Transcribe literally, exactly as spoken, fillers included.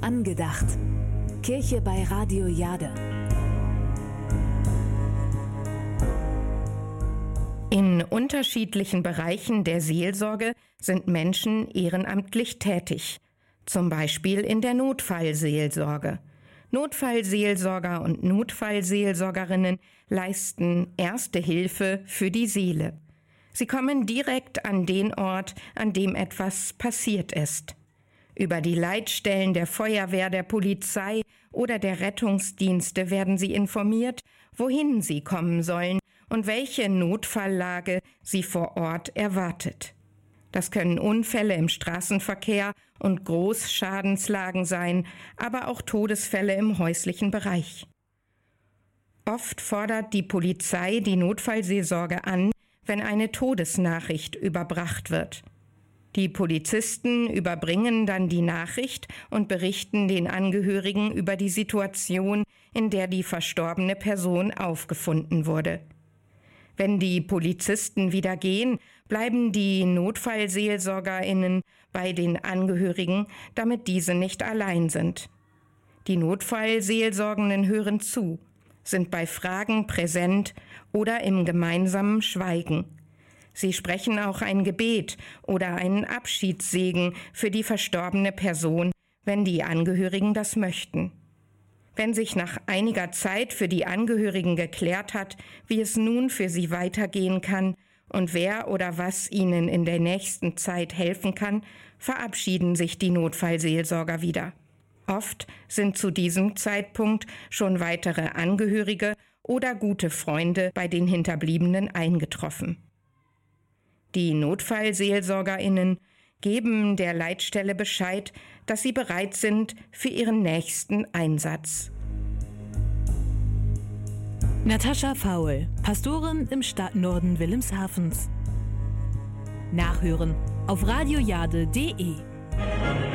angedacht. Kirche bei Radio Jade. In unterschiedlichen Bereichen der Seelsorge sind Menschen ehrenamtlich tätig. Zum Beispiel in der Notfallseelsorge. Notfallseelsorger und Notfallseelsorgerinnen leisten erste Hilfe für die Seele. Sie kommen direkt an den Ort, an dem etwas passiert ist. Über die Leitstellen der Feuerwehr, der Polizei oder der Rettungsdienste werden sie informiert, wohin sie kommen sollen und welche Notfalllage sie vor Ort erwartet. Das können Unfälle im Straßenverkehr und Großschadenslagen sein, aber auch Todesfälle im häuslichen Bereich. Oft fordert die Polizei die Notfallseelsorge an, wenn eine Todesnachricht überbracht wird. Die Polizisten überbringen dann die Nachricht und berichten den Angehörigen über die Situation, in der die verstorbene Person aufgefunden wurde. Wenn die Polizisten wieder gehen, bleiben die NotfallseelsorgerInnen bei den Angehörigen, damit diese nicht allein sind. Die Notfallseelsorgenden hören zu, sind bei Fragen präsent oder im gemeinsamen Schweigen. Sie sprechen auch ein Gebet oder einen Abschiedssegen für die verstorbene Person, wenn die Angehörigen das möchten. Wenn sich nach einiger Zeit für die Angehörigen geklärt hat, wie es nun für sie weitergehen kann und wer oder was ihnen in der nächsten Zeit helfen kann, verabschieden sich die Notfallseelsorger wieder. Oft sind zu diesem Zeitpunkt schon weitere Angehörige oder gute Freunde bei den Hinterbliebenen eingetroffen. Die NotfallseelsorgerInnen geben der Leitstelle Bescheid, dass sie bereit sind für ihren nächsten Einsatz. Natascha Faul, Pastorin im Stadtnorden Wilhelmshavens. Nachhören auf radiojade punkt de.